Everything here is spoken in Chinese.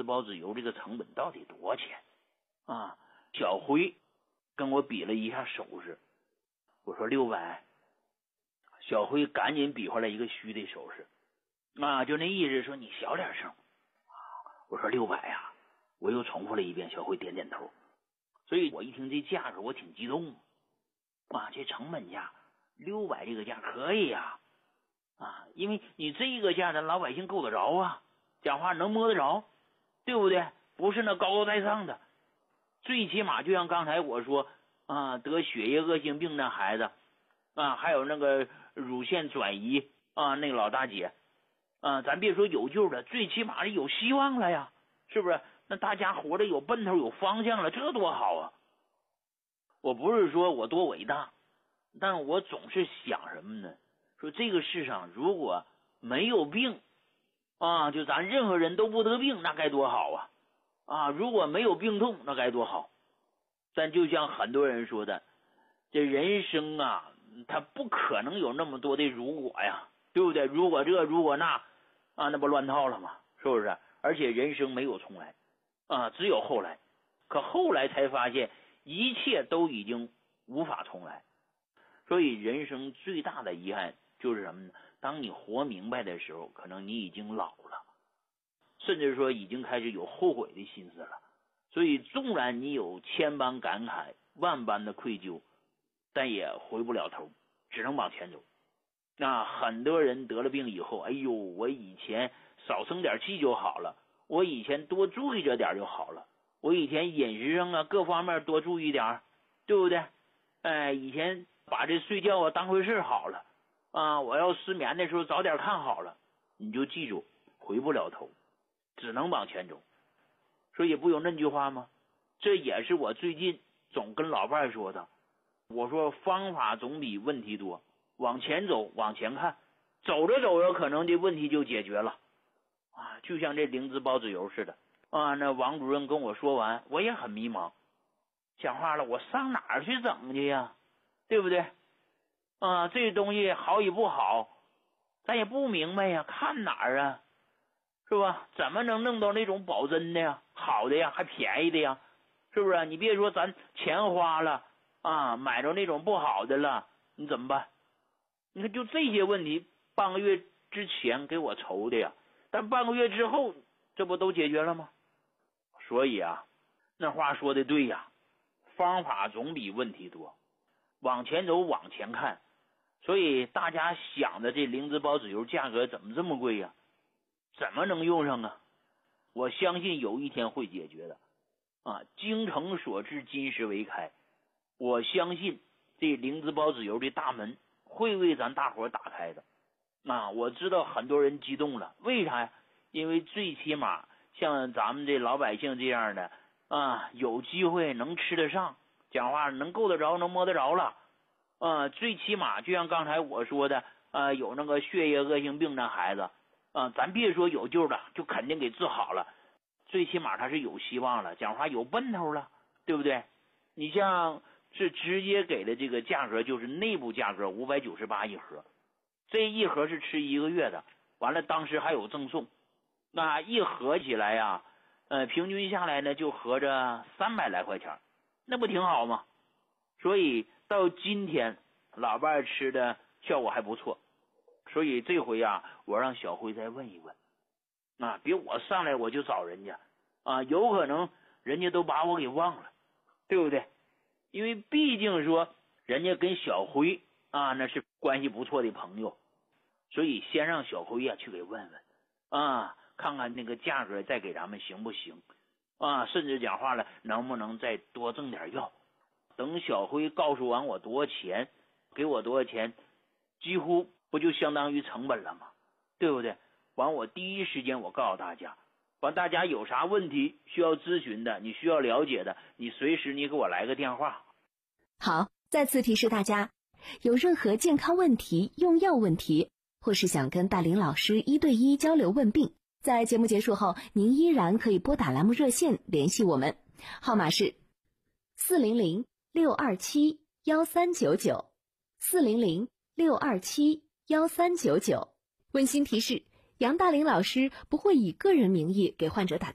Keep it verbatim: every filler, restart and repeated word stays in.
孢子油这个成本到底多少钱啊？小辉跟我比了一下手势，我说六百，小辉赶紧比划了一个虚的手势啊，就那意思说你小点声。我说六百啊，我又重复了一遍，小辉点点头。所以我一听这价格我挺激动啊，这成本价六百这个价可以呀 啊, 啊，因为你这个价咱老百姓够得着啊，讲话能摸得着，对不对？不是那高高在上的，最起码就像刚才我说啊，得血液恶性病那孩子啊，还有那个乳腺转移啊，那个老大姐啊，咱别说有救的，最起码是有希望了呀，是不是？那大家活着有奔头有方向了，这多好啊！我不是说我多伟大，但我总是想什么呢？说这个世上如果没有病啊，就咱任何人都不得病，那该多好啊！啊，如果没有病痛，那该多好！但就像很多人说的，这人生啊，它不可能有那么多的如果呀，对不对？如果这，如果那啊，那不乱套了吗？是不是？而且人生没有重来啊，只有后来。可后来才发现，一切都已经无法重来。所以人生最大的遗憾就是什么呢？当你活明白的时候，可能你已经老了，甚至说已经开始有后悔的心思了。所以纵然你有千般感慨，万般的愧疚，但也回不了头，只能往前走。那很多人得了病以后，哎呦，我以前少生点气就好了，我以前多注意着点就好了，我以前饮食上啊各方面多注意点，对不对？哎，以前把这睡觉啊当回事好了啊，我要失眠的时候早点看好了，你就记住，回不了头，只能往前走。所以不有那句话吗？这也是我最近总跟老伴说的，我说方法总比问题多，往前走，往前看，走着走着可能这问题就解决了啊！就像这灵芝孢子油似的啊。那王主任跟我说完，我也很迷茫，讲话了，我上哪儿去整去呀？对不对啊？这东西好与不好，咱也不明白呀，看哪儿啊？是吧？怎么能弄到那种保真的呀，好的呀，还便宜的呀？是不是？你别说咱钱花了啊，买着那种不好的了，你怎么办？你看就这些问题，半个月之前给我愁的呀，但半个月之后这不都解决了吗？所以啊，那话说的对呀，方法总比问题多，往前走往前看。所以大家想的这灵芝孢子油价格怎么这么贵呀？怎么能用上啊？我相信有一天会解决的啊！精诚所至，金石为开。我相信这灵芝孢子油的大门会为咱大伙打开的啊！我知道很多人激动了，为啥呀？因为最起码像咱们这老百姓这样的啊，有机会能吃得上，讲话能够得着，能摸得着了啊！最起码就像刚才我说的啊，有那个血液恶性病那孩子啊，咱别说有救的，就肯定给治好了，最起码他是有希望了，讲话有奔头了，对不对？你像是直接给的这个价格，就是内部价格五百九十八一盒，这一盒是吃一个月的，完了当时还有赠送，那一合起来呀，呃，平均下来呢就合着三百来块钱，那不挺好吗？所以到今天老伴吃的效果还不错。所以这回啊，我让小辉再问一问啊，别我上来我就找人家啊，有可能人家都把我给忘了，对不对？因为毕竟说人家跟小辉啊那是关系不错的朋友，所以先让小辉啊去给问问啊，看看那个价格再给咱们行不行啊，甚至讲话了能不能再多挣点药。等小辉告诉完我多少钱，给我多少钱，几乎不就相当于成本了吗？对不对？完我第一时间我告诉大家，完大家有啥问题需要咨询的，你需要了解的，你随时你给我来个电话。 好，再次提示大家，有任何健康问题、用药问题，或是想跟大林老师一对一交流问病，在节目结束后，您依然可以拨打栏目热线联系我们，号码是四零零六二七幺三九九，四零零六二七幺三九九。温馨提示，杨大林老师不会以个人名义给患者打